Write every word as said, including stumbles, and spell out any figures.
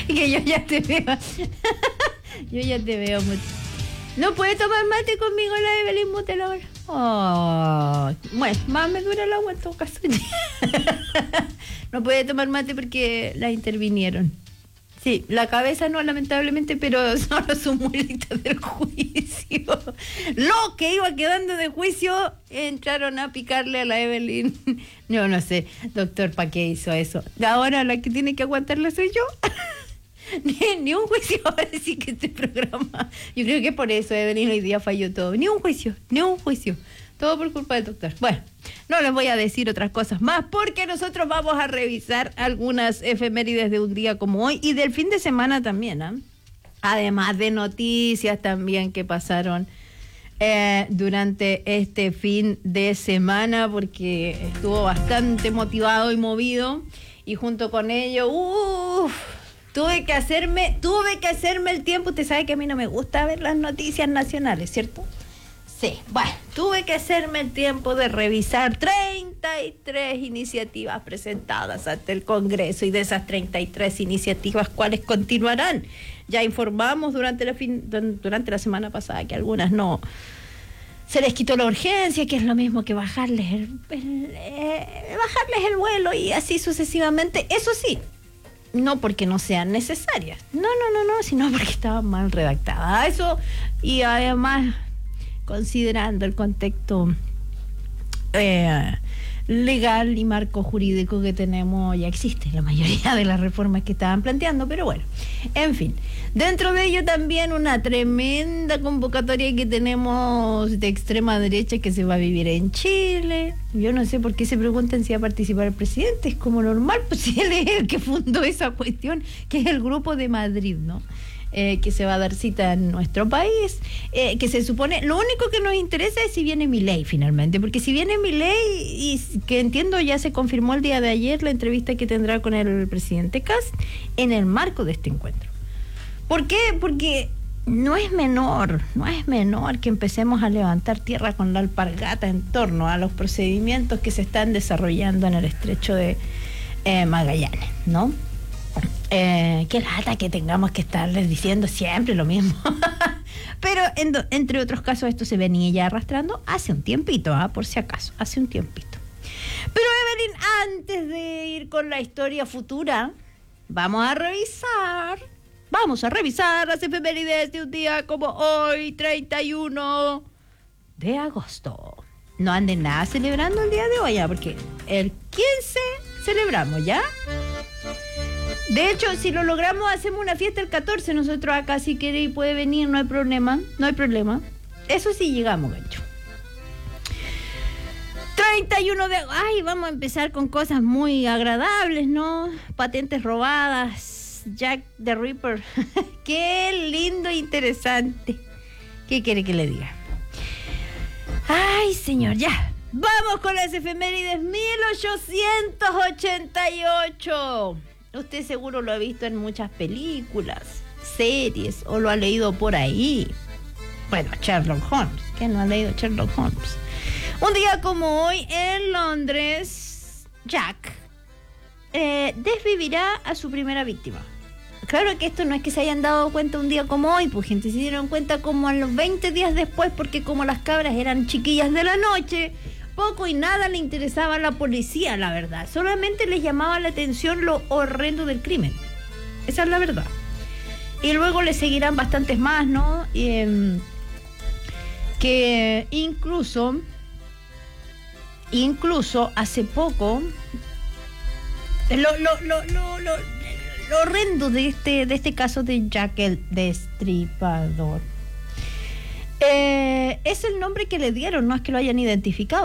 Que yo ya te veo. Yo ya te veo. ¿No puede tomar mate conmigo la Evelyn Motel ahora? Oh, bueno, más me dura el agua en todo caso. No puede tomar mate porque la intervinieron. Sí, la cabeza no, lamentablemente, pero son los muelitas del juicio. Lo que iba quedando de juicio, entraron a picarle a la Evelyn. Yo no sé, doctor, ¿para qué hizo eso? Ahora la que tiene que aguantarla soy yo. Ni, ni un juicio va a decir que este programa. Yo creo que por eso Evelyn hoy día falló todo. Ni un juicio, ni un juicio. Todo por culpa del doctor. Bueno, no les voy a decir otras cosas más porque nosotros vamos a revisar algunas efemérides de un día como hoy y del fin de semana también, ¿eh? Además de noticias también que pasaron eh, durante este fin de semana, porque estuvo bastante motivado y movido, y junto con ello, uff, tuve que hacerme, tuve que hacerme el tiempo. Usted sabe que a mí no me gusta ver las noticias nacionales, ¿cierto? Sí, bueno, tuve que hacerme el tiempo de revisar treinta y tres iniciativas presentadas ante el Congreso, y de esas treinta y tres iniciativas, ¿cuáles continuarán? Ya informamos durante la, fin, durante la semana pasada que algunas no se les quitó la urgencia, que es lo mismo que bajarles el, el, eh, bajarles el vuelo y así sucesivamente. Eso sí, no porque no sean necesarias, no, no, no, no, sino porque estaban mal redactadas. Eso, y además, considerando el contexto eh, legal y marco jurídico que tenemos, ya existe la mayoría de las reformas que estaban planteando, pero bueno, en fin. Dentro de ello también una tremenda convocatoria que tenemos de extrema derecha que se va a vivir en Chile. Yo no sé por qué se preguntan si va a participar el presidente, es como normal, pues si él es el que fundó esa cuestión, que es el Grupo de Madrid, ¿no? Eh, que se va a dar cita en nuestro país, eh, que se supone, lo único que nos interesa es si viene Milei finalmente, porque si viene Milei, y que entiendo ya se confirmó el día de ayer la entrevista que tendrá con el presidente Kast en el marco de este encuentro. ¿Por qué? Porque no es menor, no es menor que empecemos a levantar tierra con la alpargata en torno a los procedimientos que se están desarrollando en el estrecho de eh, Magallanes, ¿no? Eh, qué lata que tengamos que estarles diciendo siempre lo mismo. Pero en do, entre otros casos esto se venía ya arrastrando hace un tiempito, ¿ah? Por si acaso, hace un tiempito. Pero Evelyn, antes de ir con la historia futura, vamos a revisar, vamos a revisar las efemérides de un día como hoy, treinta y uno de agosto. No anden nada celebrando el día de hoy, ¿ya? Porque el quince celebramos, ¿ya? De hecho, si lo logramos, hacemos una fiesta el catorce. Nosotros acá, si quiere y puede venir, no hay problema. No hay problema. Eso sí llegamos, gancho. treinta y uno de... Ay, vamos a empezar con cosas muy agradables, ¿no? Patentes robadas. Jack the Ripper. Qué lindo e interesante. ¿Qué quiere que le diga? Ay, señor, ya. Vamos con las efemérides mil ochocientos ochenta y ocho. Usted seguro lo ha visto en muchas películas, series, o lo ha leído por ahí. Bueno, Sherlock Holmes. ¿Quién no ha leído Sherlock Holmes? Un día como hoy, en Londres, Jack eh, desvivirá a su primera víctima. Claro que esto no es que se hayan dado cuenta un día como hoy, pues gente, se dieron cuenta como a los veinte días después, porque como las cabras eran chiquillas de la noche, poco y nada le interesaba a la policía, la verdad. Solamente les llamaba la atención lo horrendo del crimen. Esa es la verdad. Y luego le seguirán bastantes más, ¿no? Eh, que incluso, incluso hace poco, lo, lo, lo, lo, lo, lo horrendo de este, de este caso de Jack el Destripador. Eh, es el nombre que le dieron, no es que lo hayan identificado.